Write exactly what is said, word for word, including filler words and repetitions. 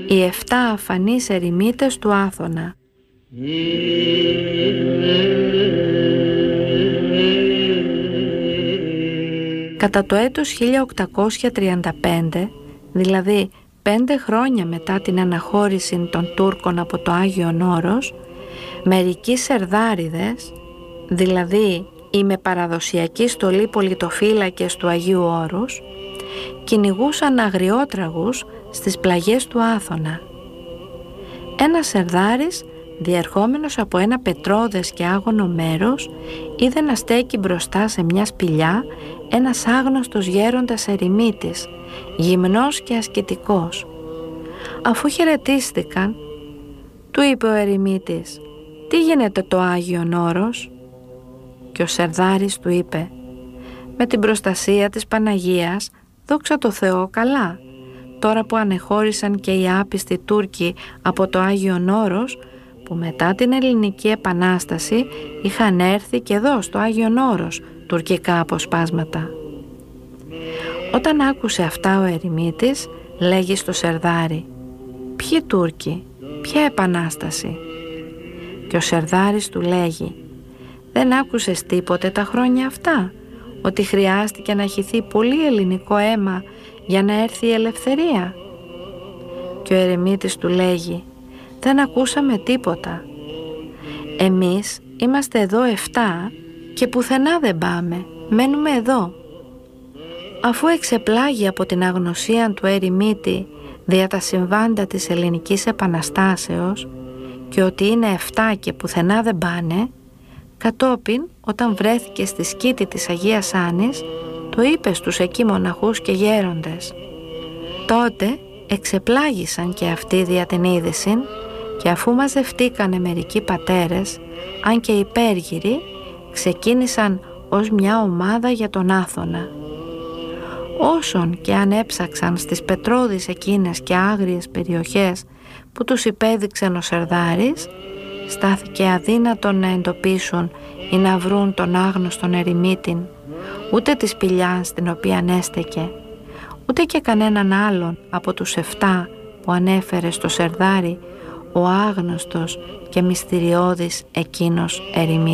Οι εφτά αφανείς ερημίτες του Άθωνα. Κατά το έτος χίλια οκτακόσια τριάντα πέντε, δηλαδή πέντε χρόνια μετά την αναχώρηση των Τούρκων από το Άγιον Όρος, μερικοί σερδάριδες, δηλαδή οι με παραδοσιακή στολή πολιτοφύλακες του Αγίου Όρους, κυνηγούσαν αγριότραγους στις πλαγιές του Άθωνα. Ένας σερδάρης, διερχόμενος από ένα πετρώδες και άγωνο μέρος, είδε να στέκει μπροστά σε μια σπηλιά ένας άγνωστος γέροντας ερημίτης, γυμνός και ασκητικός. Αφού χαιρετίστηκαν, του είπε ο ερημίτης: «Τι γίνεται το Άγιον Όρος?» Και ο σερδάρης του είπε: «Με την προστασία της Παναγίας, δόξα τω Θεώ, καλά. Τώρα που ανεχώρησαν και οι άπιστοι Τούρκοι από το Άγιον Όρος, που μετά την Ελληνική Επανάσταση είχαν έρθει και εδώ στο Άγιον Όρος τουρκικά αποσπάσματα». Όταν άκουσε αυτά ο ερημίτης, λέγει στο σερδάρη: «Ποιοι Τούρκοι, ποια Επανάσταση?» Και ο σερδάρης του λέγει: «Δεν άκουσες τίποτε τα χρόνια αυτά, ότι χρειάστηκε να χυθεί πολύ ελληνικό αίμα για να έρθει η ελευθερία?» Και ο ερημίτης του λέγει: «Δεν ακούσαμε τίποτα. Εμείς είμαστε εδώ εφτά και πουθενά δεν πάμε, μένουμε εδώ». Αφού εξεπλάγει από την αγνωσία του ερημίτη δια τα συμβάντα της Ελληνικής Επαναστάσεως και ότι είναι εφτά και πουθενά δεν πάνε, κατόπιν όταν βρέθηκε στη σκήτη της Αγίας Άννης, το είπε στους εκεί μοναχούς και γέροντες. Τότε εξεπλάγησαν και αυτοί δια την είδηση, και αφού μαζευτήκανε μερικοί πατέρες, αν και υπέργυροι, ξεκίνησαν ως μια ομάδα για τον Άθωνα. Όσον και αν έψαξαν στις πετρώδεις εκείνες και άγριες περιοχές που τους υπέδειξαν ο σερδάρης, στάθηκε αδύνατον να εντοπίσουν ή να βρουν τον άγνωστον ερημίτην, ούτε τη σπηλιά στην οποία ανέστεκε, ούτε και κανέναν άλλον από τους εφτά που ανέφερε στο σερδάρι ο άγνωστος και μυστηριώδης εκείνος ερημίτης.